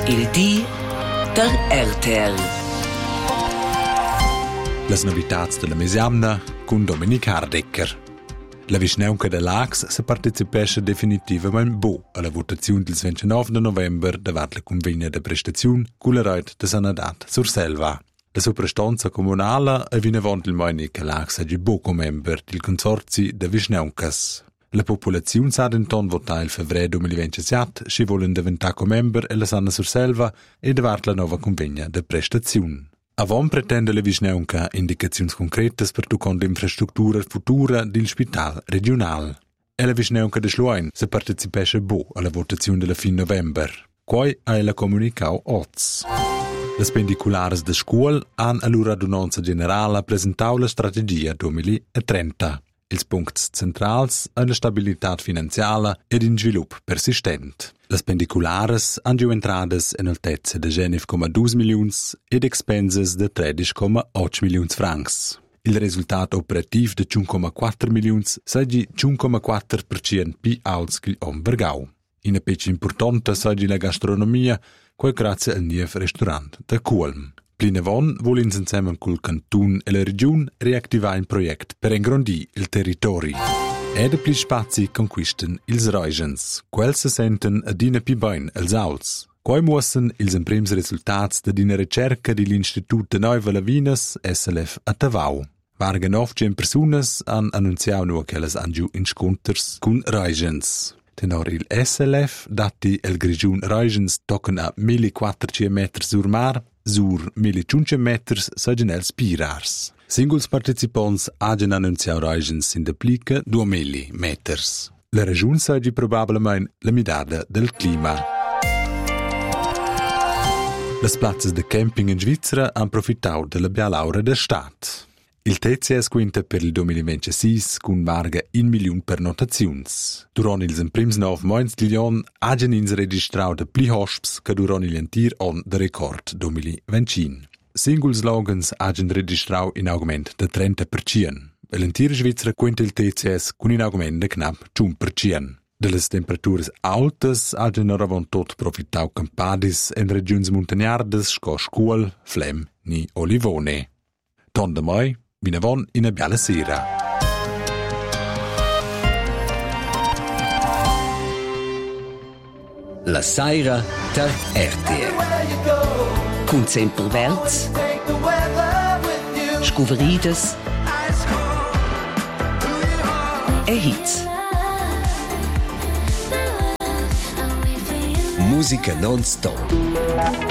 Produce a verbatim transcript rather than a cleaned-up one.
Il di der R T L. Las novitats della mesiamna con Dominic Hardecker. La visneunca de l'A X se partecipesce definitivamente bo alla votazione del ventinove novembre davanti la convegna de prestazione con la rete de Sanadat sur Selva. La soprastanza comunale è vinavant il moini che l'A X è bo come member del consorzio de visneuncas. La popolazione sa denton votare il febbraio duemilaventisette si volen diventare come member e la Sana sur Selva e davanti la nuova convegna de prestazione. Avon pretende la visneunca indicazioni concrete per tucon l'infrastruttura futura del spital regionale. E la visneunca de Schluein se partecipesce bo alla votazione della fin novembre. Quai ha la comunicau oz. Le pendiculares de scuol han all'ura radunanza generale presentau la strategia duemilatrenta. Ils punts centrals è la stabilità finanziaria ed in sviluppo persistent. Le pendiculares han giù entrades in altezza de genif komma due milions ed expenses de tredici komma otto milions francs. Il risultato operativ de cinque komma quattro milions sagi cinque komma quattro per cento più alts che l'on vergau. Una peccia importante sagi la gastronomia, quel grazie al nuovo ristorante de Kulm. Plinavon volins insieme col Cantun e la Regione reattivare un progetto per ingrandire il territorio. E de pli spazi conquisten ils Reugens, quel se senten a dina pi bain als auls. Quai muossen ils imprims resultats de dina ricerca di l'Institut de Neuve Lavinas S L F a Tavau. Varga novcien personas han annunziau nu che las han giù in sconters cun Reugens. Tenor il S L F dati el Grigiun Reugens tocken a millequattrocento metri sur mar, sur millecinquecento metri sagen els pirars. Singuls participants hagen annunciau Reugens in deplica duemila meters. La regione sagi probabilmente la midada del clima. Les plazzas de camping in Svizzera han profittau della bialaura da stat. Il T C S quinta per il duemilaventisei con varga un milione per notazions. Durant ils imprims nov moins dillon hagen ins registrau de pli hosps che durant il entir on de record duemilaventincinque. Single slogans hagen registrau in augment de trenta per cento. L'entir Svizzera quinta il T C S con in augment de knap cinque per cento. De les temperaturas altas hagen oravon tot profittau campadis en regions montagnardes sco Scuol, Flem ni Olivone. Ton de mai, vinavon in a bella sera. La Saira der R T L. Cun sempre velz, scuverides e hits. Musica non stop.